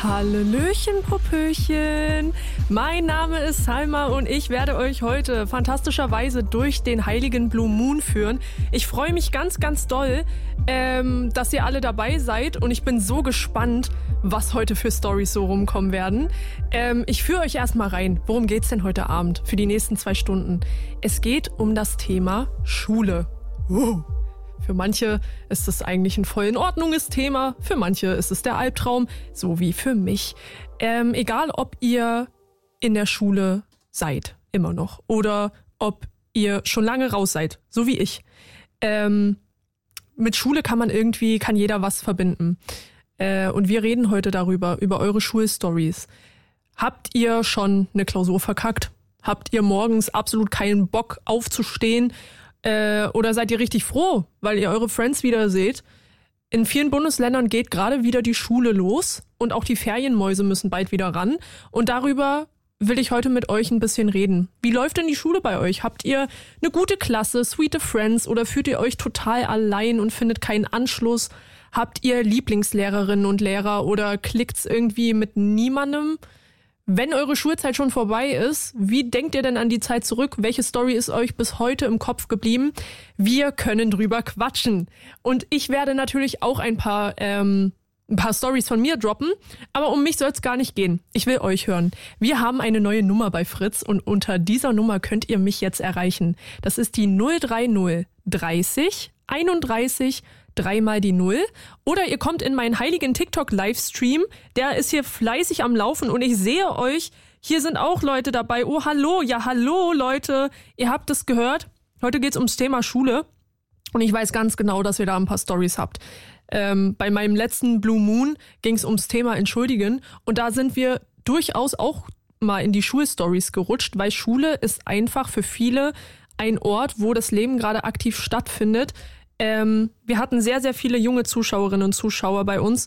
Hallöchen, Popöchen. Mein Name ist Salma und ich werde euch heute fantastischerweise durch den heiligen Blue Moon führen. Ich freue mich ganz, ganz doll, dass ihr alle dabei seid und ich bin so gespannt, was heute für Storys so rumkommen werden. Ich führe euch erstmal rein. Worum geht's denn heute Abend für die nächsten 2 Stunden? Es geht um das Thema Schule. Für manche ist es eigentlich ein voll in Ordnunges Thema, für manche ist es der Albtraum, so wie für mich. Egal, ob ihr in der Schule seid, immer noch, oder ob ihr schon lange raus seid, so wie ich. Mit Schule kann jeder was verbinden. Und wir reden heute darüber, über eure Schulstories. Habt ihr schon eine Klausur verkackt? Habt ihr morgens absolut keinen Bock aufzustehen? Oder seid ihr richtig froh, weil ihr eure Friends wieder seht? In vielen Bundesländern geht gerade wieder die Schule los und auch die Ferienmäuse müssen bald wieder ran. Und darüber will ich heute mit euch ein bisschen reden. Wie läuft denn die Schule bei euch? Habt ihr eine gute Klasse, sweete Friends oder fühlt ihr euch total allein und findet keinen Anschluss? Habt ihr Lieblingslehrerinnen und Lehrer oder klickt's irgendwie mit niemandem? Wenn eure Schulzeit schon vorbei ist, wie denkt ihr denn an die Zeit zurück? Welche Story ist euch bis heute im Kopf geblieben? Wir können drüber quatschen. Und ich werde natürlich auch ein paar Stories von mir droppen, aber um mich soll es gar nicht gehen. Ich will euch hören. Wir haben eine neue Nummer bei Fritz und unter dieser Nummer könnt ihr mich jetzt erreichen. Das ist die 030 30 31 3 mal die 0. Oder ihr kommt in meinen heiligen TikTok-Livestream. Der ist hier fleißig am Laufen und ich sehe euch. Hier sind auch Leute dabei. Oh, hallo. Ja, hallo, Leute. Ihr habt es gehört. Heute geht's ums Thema Schule. Und ich weiß ganz genau, dass ihr da ein paar Storys habt. Bei meinem letzten Blue Moon ging's ums Thema Entschuldigen. Und da sind wir durchaus auch mal in die Schulstories gerutscht, weil Schule ist einfach für viele ein Ort, wo das Leben gerade aktiv stattfindet. Wir hatten sehr, sehr viele junge Zuschauerinnen und Zuschauer bei uns,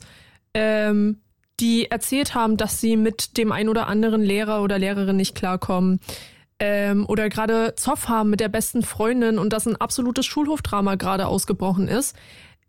die erzählt haben, dass sie mit dem ein oder anderen Lehrer oder Lehrerin nicht klarkommen oder gerade Zoff haben mit der besten Freundin und dass ein absolutes Schulhofdrama gerade ausgebrochen ist.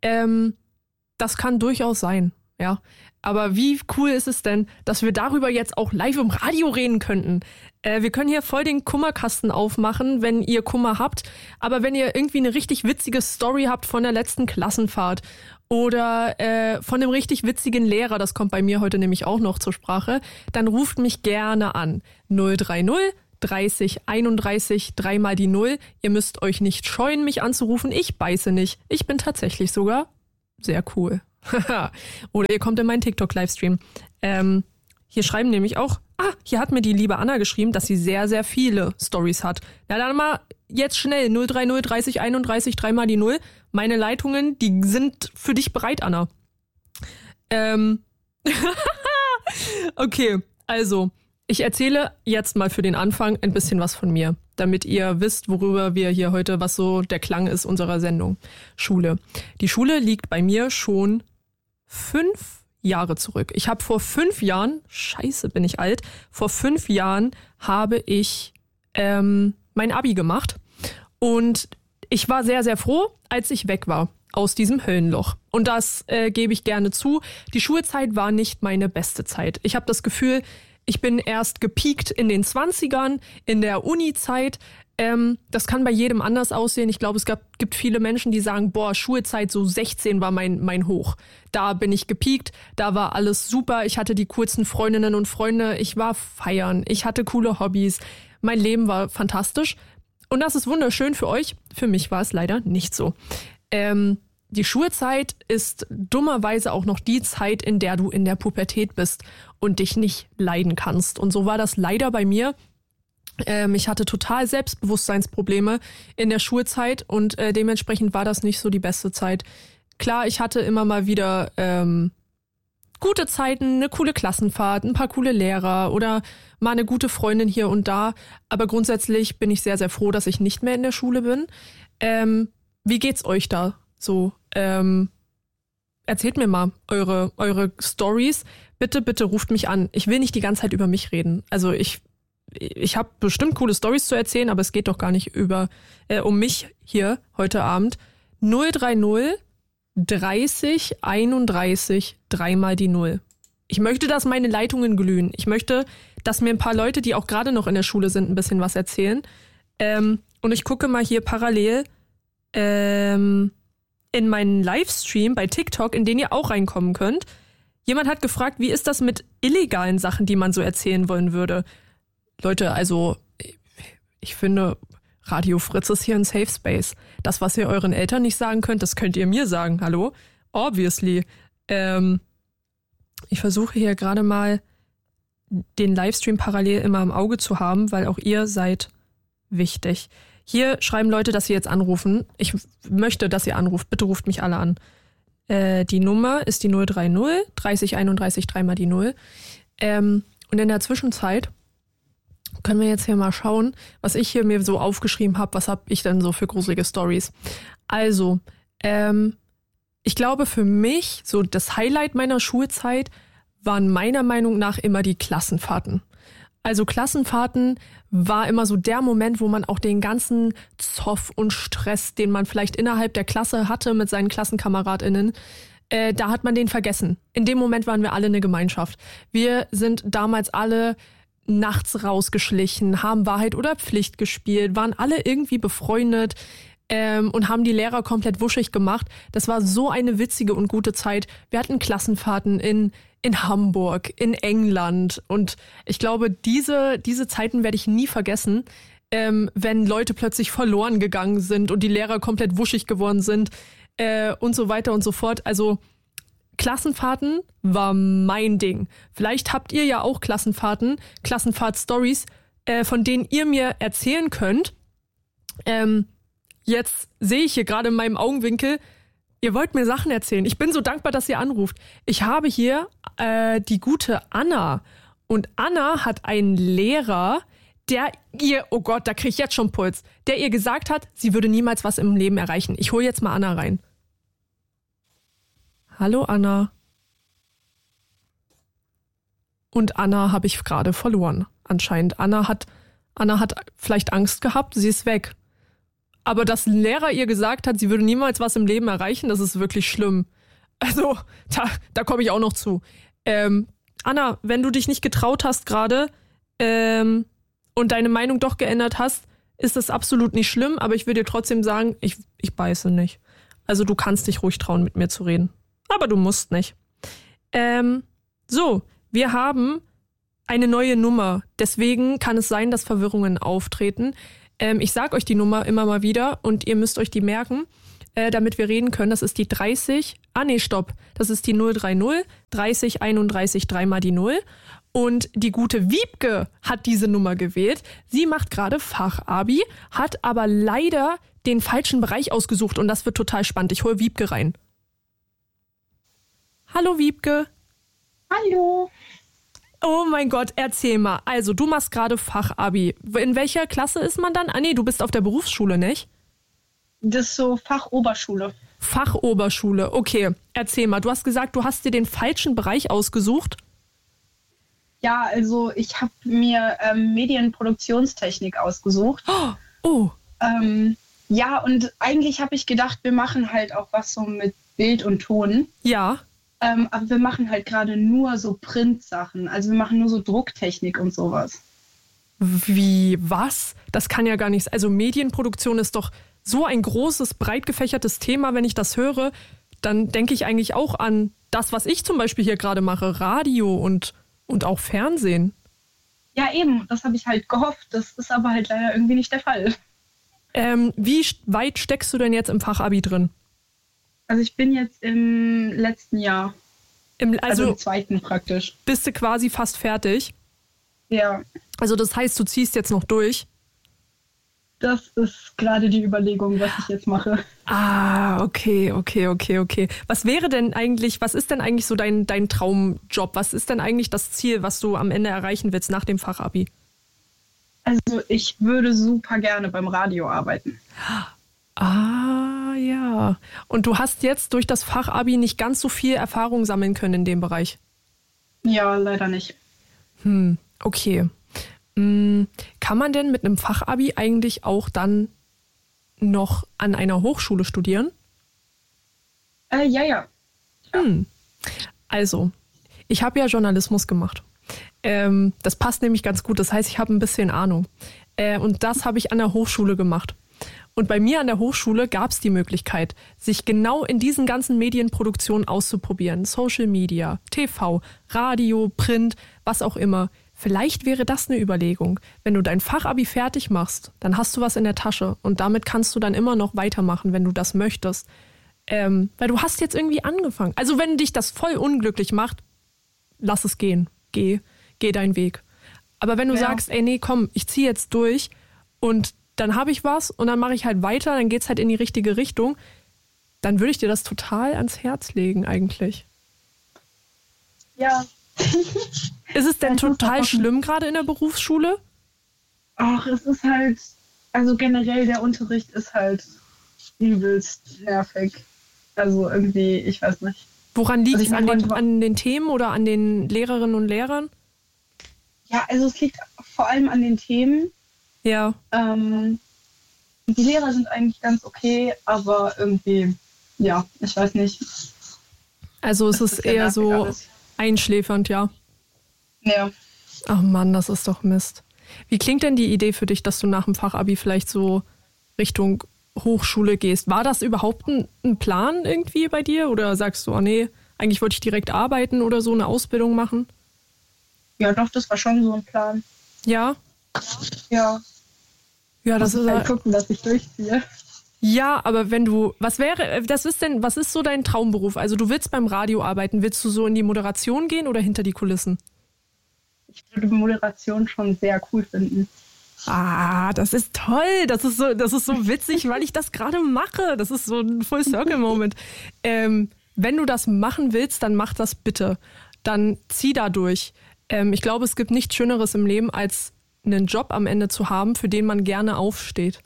Das kann durchaus sein, ja. Aber wie cool ist es denn, dass wir darüber jetzt auch live im Radio reden könnten? Wir können hier voll den Kummerkasten aufmachen, wenn ihr Kummer habt. Aber wenn ihr irgendwie eine richtig witzige Story habt von der letzten Klassenfahrt oder von einem richtig witzigen Lehrer, das kommt bei mir heute nämlich auch noch zur Sprache, dann ruft mich gerne an. 030 30 31 3 mal die 0. Ihr müsst euch nicht scheuen, mich anzurufen. Ich beiße nicht. Ich bin tatsächlich sogar sehr cool. Oder ihr kommt in meinen TikTok-Livestream. Hier schreiben nämlich auch, hier hat mir die liebe Anna geschrieben, dass sie sehr, sehr viele Stories hat. Na dann mal jetzt schnell, 030 30 31 3 mal die 0. Meine Leitungen, die sind für dich bereit, Anna. Okay, also, ich erzähle jetzt mal für den Anfang ein bisschen was von mir, damit ihr wisst, worüber wir hier heute, was so der Klang ist unserer Sendung. Schule. Die Schule liegt bei mir schon 5 Jahre zurück. Ich habe vor 5 Jahren, scheiße bin ich alt, vor 5 Jahren habe ich mein Abi gemacht und ich war sehr, sehr froh, als ich weg war aus diesem Höllenloch. Und das gebe ich gerne zu. Die Schulzeit war nicht meine beste Zeit. Ich habe das Gefühl, ich bin erst gepiekt in den 20ern, in der Uni-Zeit. Das kann bei jedem anders aussehen. Ich glaube, es gibt viele Menschen, die sagen, Schulzeit, so 16 war mein Hoch. Da bin ich gepiekt, da war alles super. Ich hatte die coolsten Freundinnen und Freunde. Ich war feiern, ich hatte coole Hobbys. Mein Leben war fantastisch. Und das ist wunderschön für euch. Für mich war es leider nicht so. Die Schulzeit ist dummerweise auch noch die Zeit, in der du in der Pubertät bist und dich nicht leiden kannst. Und so war das leider bei mir. Ich hatte total Selbstbewusstseinsprobleme in der Schulzeit und dementsprechend war das nicht so die beste Zeit. Klar, ich hatte immer mal wieder gute Zeiten, eine coole Klassenfahrt, ein paar coole Lehrer oder mal eine gute Freundin hier und da. Aber grundsätzlich bin ich sehr, sehr froh, dass ich nicht mehr in der Schule bin. Wie geht's euch da so? Erzählt mir mal eure Stories. Bitte, bitte ruft mich an. Ich will nicht die ganze Zeit über mich reden. Also ich habe bestimmt coole Stories zu erzählen, aber es geht doch gar nicht um mich hier heute Abend. 030 30 31 3 mal die 0. ich möchte, dass meine Leitungen glühen. Ich möchte, dass mir ein paar Leute, die auch gerade noch in der Schule sind, ein bisschen was erzählen. Und ich gucke mal hier parallel in meinen Livestream bei TikTok, in den ihr auch reinkommen könnt. Jemand hat gefragt, wie ist das mit illegalen Sachen, die man so erzählen wollen würde? Leute, also ich finde, Radio Fritz ist hier ein Safe Space. Das, was ihr euren Eltern nicht sagen könnt, das könnt ihr mir sagen. Hallo? Obviously. Ich versuche hier gerade mal den Livestream parallel immer im Auge zu haben, weil auch ihr seid wichtig. Hier schreiben Leute, dass sie jetzt anrufen. Ich möchte, dass ihr anruft. Bitte ruft mich alle an. Die Nummer ist die 030 30 31 3 mal die 0. Und in der Zwischenzeit können wir jetzt hier mal schauen, was ich hier mir so aufgeschrieben habe. Was habe ich denn so für gruselige Stories? Also, ich glaube für mich, so das Highlight meiner Schulzeit waren meiner Meinung nach immer die Klassenfahrten. Also Klassenfahrten war immer so der Moment, wo man auch den ganzen Zoff und Stress, den man vielleicht innerhalb der Klasse hatte mit seinen KlassenkameradInnen, da hat man den vergessen. In dem Moment waren wir alle eine Gemeinschaft. Wir sind damals alle nachts rausgeschlichen, haben Wahrheit oder Pflicht gespielt, waren alle irgendwie befreundet und haben die Lehrer komplett wuschig gemacht. Das war so eine witzige und gute Zeit. Wir hatten Klassenfahrten in Hamburg, in England und ich glaube, diese Zeiten werde ich nie vergessen, wenn Leute plötzlich verloren gegangen sind und die Lehrer komplett wuschig geworden sind und so weiter und so fort. Also Klassenfahrten war mein Ding. Vielleicht habt ihr ja auch Klassenfahrten, Klassenfahrt-Stories, von denen ihr mir erzählen könnt. Jetzt sehe ich hier gerade in meinem Augenwinkel, ihr wollt mir Sachen erzählen. Ich bin so dankbar, dass ihr anruft. Ich habe hier die gute Anna. Und Anna hat einen Lehrer, der ihr, oh Gott, da kriege ich jetzt schon Puls, der ihr gesagt hat, sie würde niemals was im Leben erreichen. Ich hole jetzt mal Anna rein. Hallo Anna. Und Anna habe ich gerade verloren, anscheinend. Anna hat vielleicht Angst gehabt, sie ist weg. Aber dass ein Lehrer ihr gesagt hat, sie würde niemals was im Leben erreichen, das ist wirklich schlimm. Also, da komme ich auch noch zu. Anna, wenn du dich nicht getraut hast gerade und deine Meinung doch geändert hast, ist das absolut nicht schlimm, aber ich würde dir trotzdem sagen, ich beiße nicht. Also du kannst dich ruhig trauen, mit mir zu reden. Aber du musst nicht. So, wir haben eine neue Nummer. Deswegen kann es sein, dass Verwirrungen auftreten. Ich sag euch die Nummer immer mal wieder und ihr müsst euch die merken, damit wir reden können. Das ist die 30. Stopp. Das ist die 030 30 31 3 mal die 0. Und die gute Wiebke hat diese Nummer gewählt. Sie macht gerade Fachabi, hat aber leider den falschen Bereich ausgesucht und das wird total spannend. Ich hole Wiebke rein. Hallo Wiebke. Hallo. Oh mein Gott, erzähl mal. Also, du machst gerade Fachabi. In welcher Klasse ist man dann? Du bist auf der Berufsschule, nicht? Das ist so Fachoberschule. Fachoberschule, okay. Erzähl mal, du hast gesagt, du hast dir den falschen Bereich ausgesucht. Ja, also ich habe mir Medienproduktionstechnik ausgesucht. Oh. Ja, und eigentlich habe ich gedacht, wir machen halt auch was so mit Bild und Ton. Ja. Aber wir machen halt gerade nur so Printsachen. Also wir machen nur so Drucktechnik und sowas. Wie, was? Das kann ja gar nichts. Also Medienproduktion ist doch so ein großes, breit gefächertes Thema. Wenn ich das höre, dann denke ich eigentlich auch an das, was ich zum Beispiel hier gerade mache. Radio und auch Fernsehen. Ja, eben. Das habe ich halt gehofft. Das ist aber halt leider irgendwie nicht der Fall. Wie weit steckst du denn jetzt im Fachabi drin? Also ich bin jetzt im letzten Jahr. Also im zweiten praktisch. Bist du quasi fast fertig? Ja. Also das heißt, du ziehst jetzt noch durch? Das ist gerade die Überlegung, was ich jetzt mache. Ah, okay. Was ist denn eigentlich so dein Traumjob? Was ist denn eigentlich das Ziel, was du am Ende erreichen willst nach dem Fachabi? Also ich würde super gerne beim Radio arbeiten. Ah, ja. Und du hast jetzt durch das Fachabi nicht ganz so viel Erfahrung sammeln können in dem Bereich? Ja, leider nicht. Okay. Kann man denn mit einem Fachabi eigentlich auch dann noch an einer Hochschule studieren? Ja. Also, Ich habe ja Journalismus gemacht. Das passt nämlich ganz gut. Das heißt, ich habe ein bisschen Ahnung. Und das habe ich an der Hochschule gemacht. Und bei mir an der Hochschule gab es die Möglichkeit, sich genau in diesen ganzen Medienproduktionen auszuprobieren. Social Media, TV, Radio, Print, was auch immer. Vielleicht wäre das eine Überlegung. Wenn du dein Fachabi fertig machst, dann hast du was in der Tasche. Und damit kannst du dann immer noch weitermachen, wenn du das möchtest. Weil du hast jetzt irgendwie angefangen. Also wenn dich das voll unglücklich macht, lass es gehen. Geh deinen Weg. Aber wenn du sagst, ey, nee, komm, ich ziehe jetzt durch und dann habe ich was und dann mache ich halt weiter, dann geht's halt in die richtige Richtung, dann würde ich dir das total ans Herz legen eigentlich. Ja. Ist es denn total schlimm gerade in der Berufsschule? Ach, es ist halt, also generell der Unterricht ist halt übelst nervig. Also irgendwie, ich weiß nicht. Woran liegt es? An den Themen oder an den Lehrerinnen und Lehrern? Ja, also es liegt vor allem an den Themen. Ja. Die Lehrer sind eigentlich ganz okay, aber irgendwie, ja, ich weiß nicht. Also es ist eher so alles einschläfernd, ja. Ja. Ach Mann, das ist doch Mist. Wie klingt denn die Idee für dich, dass du nach dem Fachabi vielleicht so Richtung Hochschule gehst? War das überhaupt ein Plan irgendwie bei dir? Oder sagst du, oh nee, eigentlich wollte ich direkt arbeiten oder so eine Ausbildung machen? Ja, doch, das war schon so ein Plan. Ja? Ja. Ja, das ist halt gucken, dass ich durchziehe. Ja, aber wenn du, was ist so dein Traumberuf? Also du willst beim Radio arbeiten, willst du so in die Moderation gehen oder hinter die Kulissen? Ich würde Moderation schon sehr cool finden. Ah, das ist toll. Das ist so witzig, weil ich das gerade mache. Das ist so ein Full-Circle-Moment. Wenn du das machen willst, dann mach das bitte. Dann zieh da durch. Ich glaube, es gibt nichts Schöneres im Leben, als einen Job am Ende zu haben, für den man gerne aufsteht.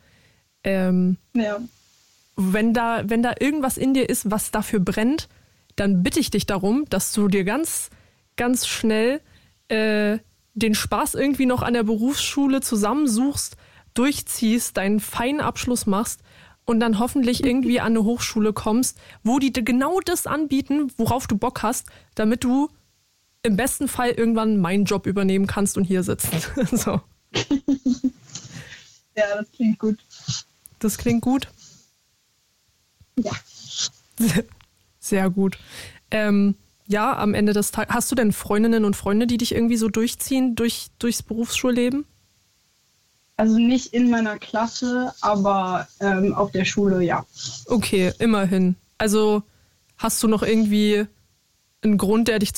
Ja. Wenn da irgendwas in dir ist, was dafür brennt, dann bitte ich dich darum, dass du dir ganz, ganz schnell den Spaß irgendwie noch an der Berufsschule zusammensuchst, durchziehst, deinen feinen Abschluss machst und dann hoffentlich irgendwie an eine Hochschule kommst, wo die dir genau das anbieten, worauf du Bock hast, damit du im besten Fall irgendwann meinen Job übernehmen kannst und hier sitzen. So. Ja, das klingt gut. Das klingt gut? Ja. Sehr gut. Ja, am Ende des Tages. Hast du denn Freundinnen und Freunde, die dich irgendwie so durchziehen durchs Berufsschulleben? Also nicht in meiner Klasse, aber auf der Schule, ja. Okay, immerhin. Also hast du noch irgendwie einen Grund, der dich